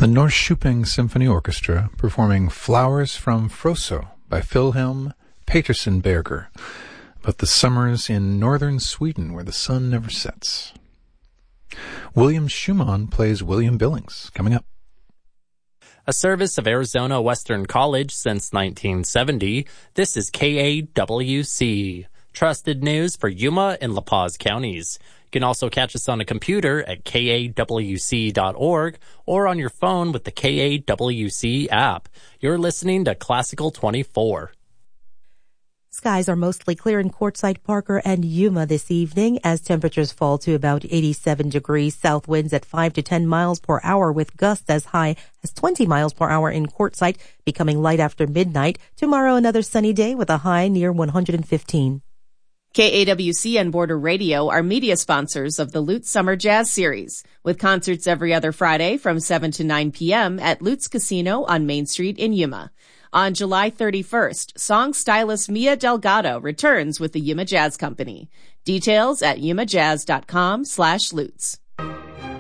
The Norrköping Symphony Orchestra performing Flowers from Froso by Wilhelm Petersen Berger about the summers in northern Sweden where the sun never sets. William Schumann plays William Billings, coming up. A service of Arizona Western College since 1970, this is KAWC. Trusted news for Yuma and La Paz counties. You can also catch us on a computer at kawc.org or on your phone with the KAWC app. You're listening to Classical 24. Skies are mostly clear in Quartzsite, Parker, and Yuma this evening as temperatures fall to about 87 degrees. South winds at 5 to 10 miles per hour with gusts as high as 20 miles per hour in Quartzsite, becoming light after midnight. Tomorrow, another sunny day with a high near 115. KAWC and Border Radio are media sponsors of the Lutz Summer Jazz Series, with concerts every other Friday from 7 to 9 p.m. at Lutz Casino on Main Street in Yuma. On July 31st, song stylist Mia Delgado returns with the Yuma Jazz Company. Details at yumajazz.com/Lutz.